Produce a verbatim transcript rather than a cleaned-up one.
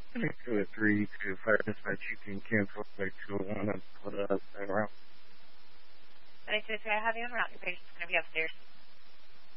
two or three to fire dispatch. You can cancel by two oh one and put us around. I have you on route. Your patient's going to be upstairs.